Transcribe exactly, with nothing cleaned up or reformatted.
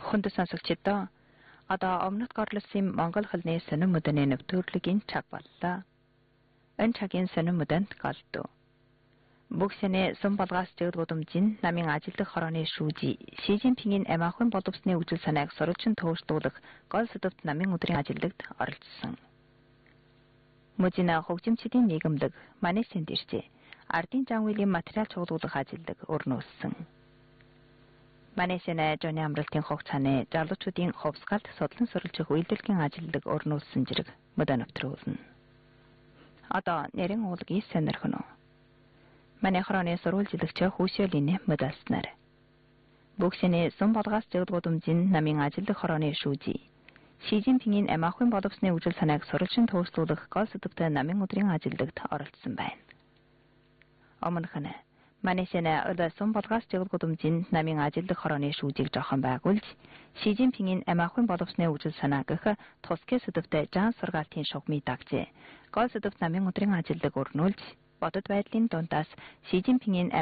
хүнд сонсогчдоо одоо өмнөд горлосын Монгол хэлний сонин мөдөний нэвтрүүлгийн цаг боллоо. Энэ цагийн сонин мөдөнд голдуу. Бүгсэний сум болгоос зэвд гудамжин намын ажилдах хорооны шүүжи Ши Цзиньпингийн амиахан боловсны үжил санааг сурвалжин төвшүүлэх гол сэдвт намын өдрийн ажилдагт оролцсон. Мужина хөгжимчдийн нийгэмлэг Манайсын дэрчээ ардын жангүйлийн материал чуулгуулах ажилдаг өрнүүлсэн. Манайсын Жоны амралтын хугацааны залуучуудын хувьсгалт судлан сурвалжих үйлдвэрлэлийн ажилдаг өрнүүлсэн зэрэг мөдөн нэвтрүүлнэ. Одоо нэрийн уулгийн сонирхно. Манай хорооны сурвалжлагч Хүсэлиний мөдөлснөр. Бүгсэний сум болгоос зэвд гудамжин намын ажилдах хорооны шүүжи Ши Цзиньпингийн амиахан боловсны үжил санааг сурвалжин төвшүүлэх гол сэдвт намын өдрийн ажилдагт оролцсон байна. Өмнөх нь Манайсын өдөр сум болгоос зэвд гудамжин намын ажилдах хорооны шүүжийг жоохон байгуулж Ши Цзиньпингийн амиахан боловсны үжил санаа гэх тусгай сэдвт жан сургаалтын шугамыг дагжээ. Гол сэдвт намын өдрийн ажилдаг өрнүүлж бодит байдлын дундаас Ши Цзиньпингийн